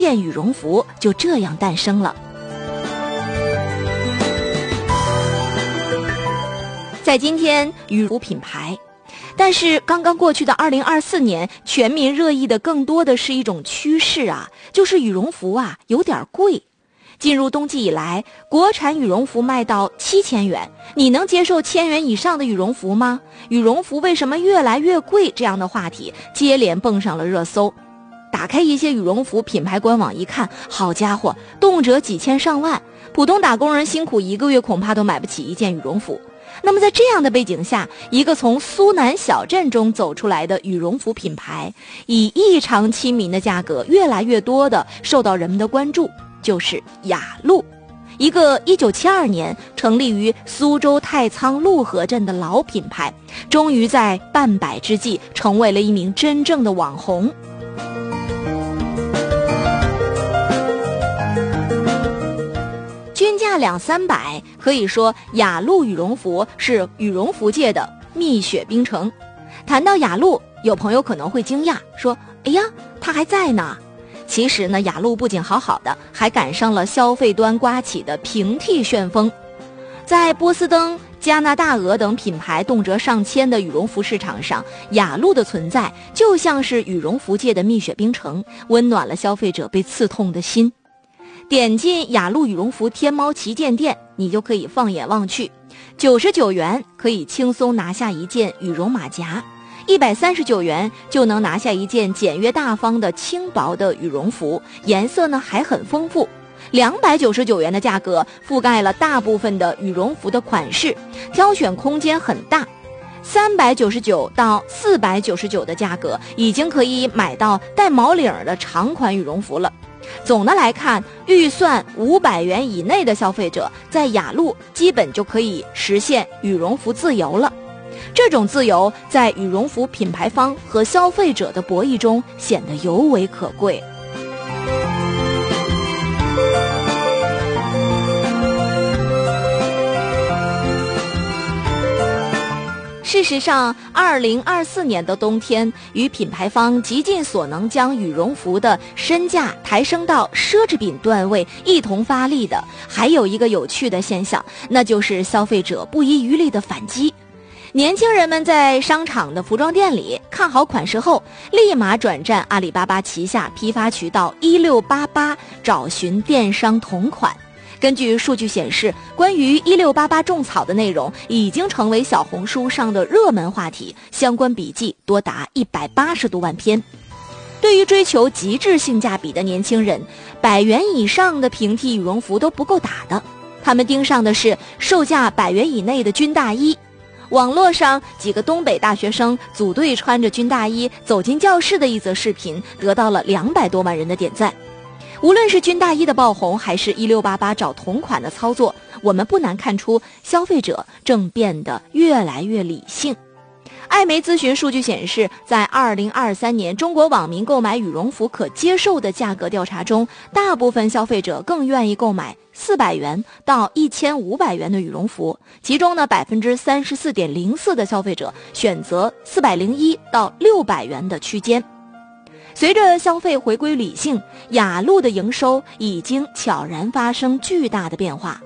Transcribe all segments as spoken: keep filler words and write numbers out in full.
件羽绒服就这样诞生了。在今天，羽绒服品牌，但是刚刚过去的二零二四年，全民热议的更多的是一种趋势啊，就是羽绒服啊有点贵。进入冬季以来，国产羽绒服卖到七千元，你能接受千元以上的羽绒服吗？羽绒服为什么越来越贵？这样的话题接连蹦上了热搜。打开一些羽绒服品牌官网一看，好家伙，动辄几千上万，普通打工人辛苦一个月恐怕都买不起一件羽绒服。那么在这样的背景下，一个从苏南小镇中走出来的羽绒服品牌，以异常亲民的价格越来越多的受到人们的关注，就是雅鹿，一个一九七二年成立于苏州太仓陆河镇的老品牌，终于在半百之际成为了一名真正的网红。均价两三百，可以说雅鹿羽绒服是羽绒服界的蜜雪冰城。谈到雅鹿，有朋友可能会惊讶说，哎呀，它还在呢。其实呢，雅鹿不仅好好的，还赶上了消费端刮起的平替旋风。在波司登、加拿大鹅等品牌动辄上千的羽绒服市场上，雅鹿的存在就像是羽绒服界的蜜雪冰城，温暖了消费者被刺痛的心。点进雅鹿羽绒服天猫旗舰店，你就可以放眼望去，九十九元可以轻松拿下一件羽绒马甲，一百三十九元就能拿下一件简约大方的轻薄的羽绒服，颜色呢还很丰富。两百九十九元的价格覆盖了大部分的羽绒服的款式，挑选空间很大。三百九十九到四百九十九的价格已经可以买到带毛领的长款羽绒服了。总的来看，预算五百元以内的消费者在雅鹿基本就可以实现羽绒服自由了。这种自由在羽绒服品牌方和消费者的博弈中显得尤为可贵。事实上，二零二四年的冬天，与品牌方极尽所能将羽绒服的身价抬升到奢侈品段位一同发力的，还有一个有趣的现象，那就是消费者不遗余力的反击。年轻人们在商场的服装店里看好款式后，立马转战阿里巴巴旗下批发渠道一六八八找寻电商同款。根据数据显示，关于一六八八种草的内容已经成为小红书上的热门话题，相关笔记多达一百八十多万篇。对于追求极致性价比的年轻人，百元以上的平替羽绒服都不够打的，他们盯上的是售价百元以内的军大衣。网络上几个东北大学生组队穿着军大衣走进教室的一则视频，得到了两百多万人的点赞。无论是军大衣的爆红，还是一六八八找同款的操作，我们不难看出消费者正变得越来越理性。艾媒咨询数据显示，在二零二三年中国网民购买羽绒服可接受的价格调查中，大部分消费者更愿意购买四百元到一千五百元的羽绒服，其中呢 百分之三十四点零四 的消费者选择四百零一到六百元的区间。随着消费回归理性，雅鹿的营收已经悄然发生巨大的变化。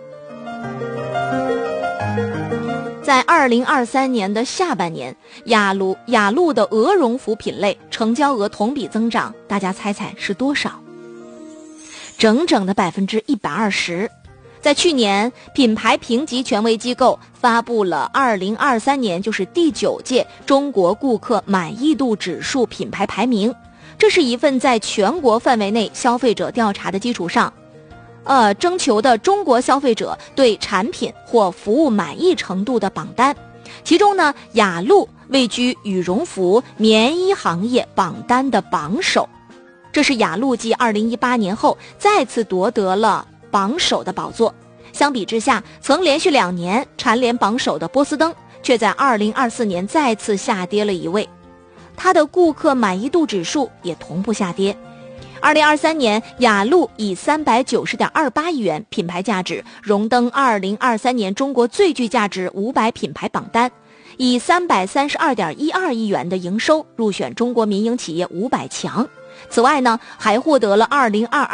在二零二三年的下半年，雅鹿雅鹿的鹅绒服品类成交额同比增长，大家猜猜是多少？整整的百分之一百二十。在去年，品牌评级权威机构发布了二零二三年就是第九届中国顾客满意度指数品牌排名。这是一份在全国范围内消费者调查的基础上，呃，征求的中国消费者对产品或服务满意程度的榜单。其中呢，雅鹿位居羽绒服、棉衣行业榜单的榜首。这是雅鹿继二零一八年后再次夺得了榜首的宝座。相比之下，曾连续两年蝉联榜首的波司登，却在二零二四年再次下跌了一位。它的顾客满意度指数也同步下跌。二零二三年，雅鹿以三百九十点二八亿元品牌价值荣登二零二三年中国最具价值五百品牌榜单，以三百三十二点一二亿元的营收入选中国民营企业五百强。 此外呢，还获得了二零二